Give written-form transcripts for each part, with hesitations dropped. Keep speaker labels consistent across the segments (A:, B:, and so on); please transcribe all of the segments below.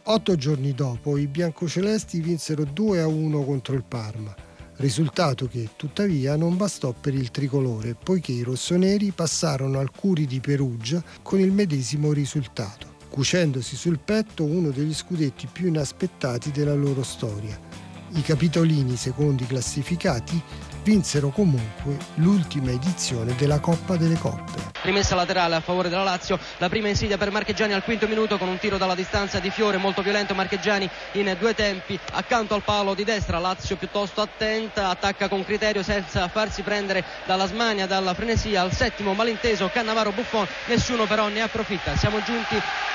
A: 8 giorni dopo i biancocelesti vinsero 2-1 contro il Parma, risultato che tuttavia non bastò per il tricolore, poiché i rossoneri passarono al Curi di Perugia con il medesimo risultato, cucendosi sul petto uno degli scudetti più inaspettati della loro storia. I capitolini, secondi classificati, vinsero comunque l'ultima edizione della Coppa delle Coppe.
B: Rimessa laterale a favore della Lazio, la prima insidia per Marchegiani al quinto minuto con un tiro dalla distanza di Fiore molto violento. Marchegiani in due tempi accanto al palo di destra, Lazio piuttosto attenta, attacca con criterio senza farsi prendere dalla smania, dalla frenesia. Al settimo malinteso Cannavaro Buffon, nessuno però ne approfitta. Siamo giunti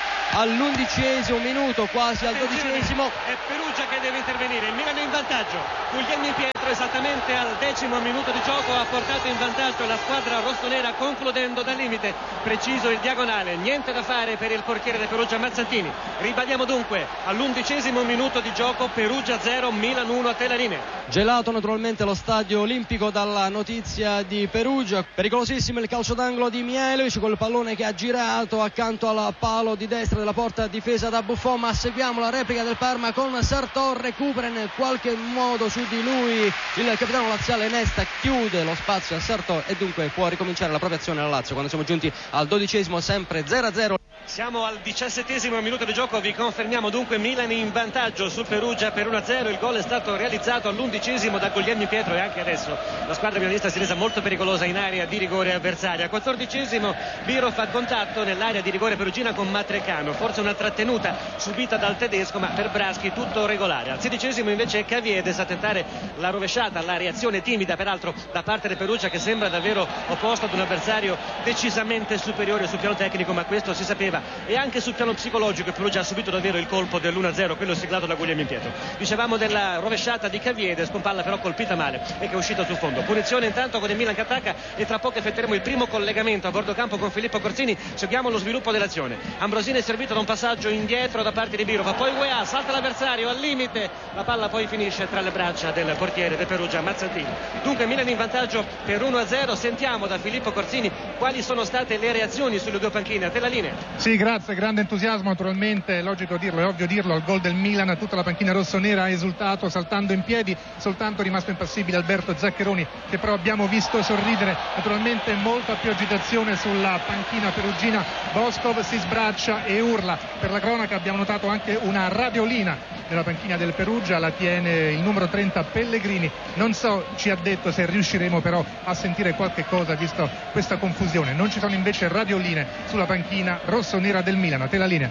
B: all'11° minuto, quasi al 12°.
C: È Perugia che deve intervenire, il Milan è in vantaggio. Guglielmi Pietro esattamente al 10° minuto di gioco ha portato in vantaggio la squadra rossonera, concludendo dal limite preciso il diagonale. Niente da fare per il portiere del Perugia Mazzantini. Ribadiamo dunque all'11° minuto di gioco, Perugia 0, Milan 1 a Telaline.
B: Gelato naturalmente lo stadio olimpico dalla notizia di Perugia. Pericolosissimo il calcio d'angolo di Mihajlovic, col pallone che ha girato accanto al palo di destra della porta difesa da Buffon, ma seguiamo la replica del Parma con Sartor, recupera in qualche modo su di lui il capitano laziale Nesta, chiude lo spazio a Sartor e dunque può ricominciare la propria azione alla Lazio quando siamo giunti al 12°, sempre 0-0.
C: Siamo al 17° minuto di gioco, vi confermiamo dunque Milan in vantaggio sul Perugia per 1-0. Il gol è stato realizzato all'11° da Guglielmi Pietro e anche adesso la squadra milanista si è resa molto pericolosa in area di rigore avversaria. Al 14° Biro fa contatto nell'area di rigore perugina con Matrecano, forse una trattenuta subita dal tedesco, ma per Braschi tutto regolare. Al 16° invece Caviedes a tentare la rovesciata, la reazione timida peraltro da parte del Perugia, che sembra davvero opposto ad un avversario decisamente superiore sul piano tecnico, ma questo si sapeva. E anche sul piano psicologico il Perugia ha subito davvero il colpo dell'1-0, quello siglato da Guglielmi Pietro. Dicevamo della rovesciata di Caviedes, con palla però colpita male e che è uscita sul fondo. Punizione intanto con il Milan che attacca, e tra poco effettueremo il primo collegamento a bordo campo con Filippo Corzini. Seguiamo lo sviluppo dell'azione. Ambrosini è servito da un passaggio indietro da parte di Biro, ma poi UEA salta l'avversario al limite, la palla poi finisce tra le braccia del portiere del Perugia Mazzantini. Dunque Milan in vantaggio per 1-0. Sentiamo da Filippo Corzini quali sono state le reazioni sulle due panchine. A te la linea.
D: Sì, grazie, grande entusiasmo naturalmente, è logico dirlo, è ovvio dirlo, al gol del Milan tutta la panchina rossonera ha esultato saltando in piedi, soltanto rimasto impassibile Alberto Zaccheroni, che però abbiamo visto sorridere. Naturalmente molta più agitazione sulla panchina perugina, Boskov si sbraccia e urla. Per la cronaca abbiamo notato anche una radiolina nella panchina del Perugia, la tiene il numero 30 Pellegrini. Non so, ci ha detto, se riusciremo però a sentire qualche cosa visto questa confusione. Non ci sono invece radioline sulla panchina rossonera del Milan. A te la linea.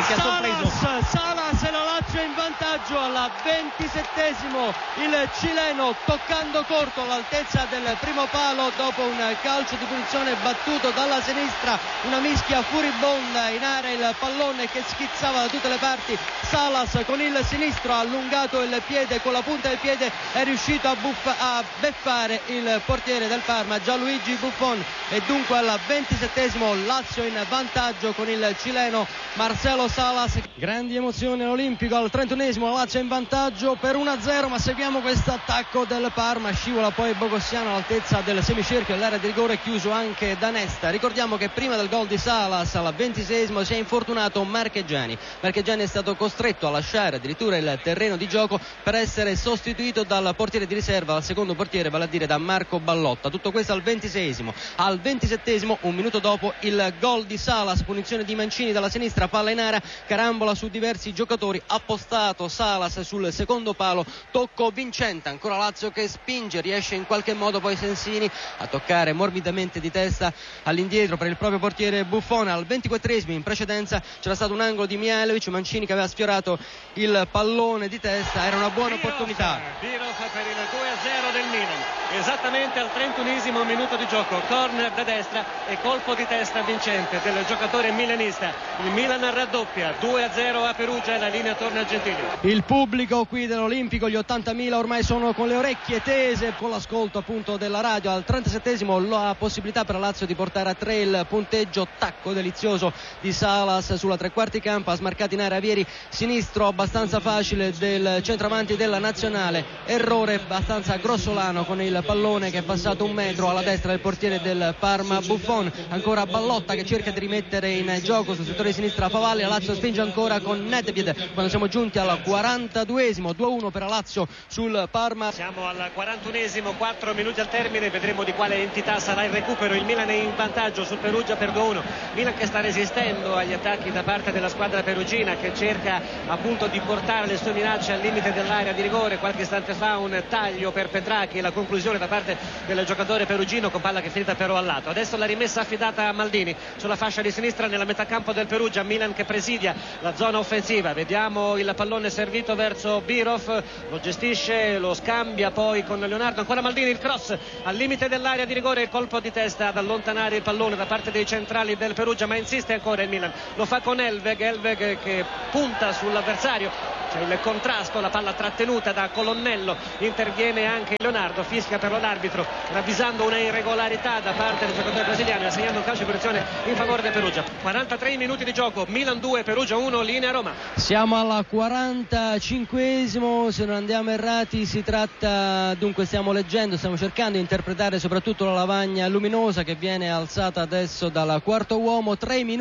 B: Salas e la Lazio in vantaggio al 27°. Il cileno toccando corto all'altezza del primo palo dopo un calcio di punizione battuto dalla sinistra, una mischia furibonda in area, il pallone che schizzava da tutte le parti. Salas con il sinistro ha allungato il piede, con la punta del piede è riuscito a beffare il portiere del Parma, Gianluigi Buffon, e dunque al 27° Lazio in vantaggio con il cileno Marcelo Salas. Grandi emozioni all'Olimpico. Al 31° la Lazio in vantaggio per 1-0, ma seguiamo questo attacco del Parma, scivola poi Bogossiano all'altezza del semicerchio, l'area di rigore chiuso anche da Nesta. Ricordiamo che prima del gol di Salas al 26° si è infortunato Marchegiani è stato costretto a lasciare addirittura il terreno di gioco per essere sostituito dal portiere di riserva, al secondo portiere, vale a dire da Marco Ballotta. Tutto questo al 26°. Al 27°, un minuto dopo, il gol di Salas, punizione di Mancini dalla sinistra, palla in area, carambola su diversi giocatori, appostato Salas sul secondo palo, tocco vincente, ancora Lazio che spinge, riesce in qualche modo poi Sensini a toccare morbidamente di testa all'indietro per il proprio portiere Buffon. Al 24°, in precedenza c'era stato un angolo di Mihajlovic, Mancini che aveva sfiorato il pallone di testa, era una buona opportunità.
C: Birov per il 2-0 del Milan, esattamente al 31° minuto di gioco, corner da destra e colpo di testa vincente del giocatore milanista. Il Milan raddoppia, 2-0 a Perugia e la linea torna a Gentili.
B: Il pubblico qui dell'Olimpico, gli 80.000 ormai sono con le orecchie tese, con l'ascolto appunto della radio. Al 37° la possibilità per la Lazio di portare a 3 il punteggio, tacco delizioso di Salas Douglas sulla tre quarti campo, ha smarcato in area Vieri, sinistro abbastanza facile del centravanti della nazionale, errore abbastanza grossolano con il pallone che è passato 1 metro alla destra del portiere del Parma Buffon. Ancora Ballotta che cerca di rimettere in gioco sul settore di sinistra Favalli, la Lazio spinge ancora con Nedved quando siamo giunti al 42esimo, 2-1 per la Lazio sul Parma.
C: Siamo al 41esimo, 4 minuti al termine, vedremo di quale entità sarà il recupero. Il Milan è in vantaggio sul Perugia per 2-1, Milan che sta resistendo agli attacchi da parte della squadra perugina, che cerca appunto di portare le sue minacce al limite dell'area di rigore. Qualche istante fa un taglio per Petracchi, la conclusione da parte del giocatore perugino con palla che è finita però al lato. Adesso la rimessa affidata a Maldini sulla fascia di sinistra nella metà campo del Perugia, Milan che presidia la zona offensiva. Vediamo il pallone servito verso Birov, lo gestisce, lo scambia poi con Leonardo, ancora Maldini, il cross al limite dell'area di rigore, il colpo di testa ad allontanare il pallone da parte dei centrali del Perugia, ma insiste ancora il Milan, lo fa con Elveg che punta sull'avversario, c'è il contrasto, la palla trattenuta da Colonnello, interviene anche Leonardo, fischia per l'arbitro ravvisando una irregolarità da parte del giocatore brasiliano e assegnando un calcio di punizione in favore del Perugia. 43 minuti di gioco, Milan 2 Perugia 1, linea Roma.
B: Siamo al 45esimo, se non andiamo errati si tratta, dunque stiamo cercando di interpretare soprattutto la lavagna luminosa che viene alzata adesso dal quarto uomo. 3 minuti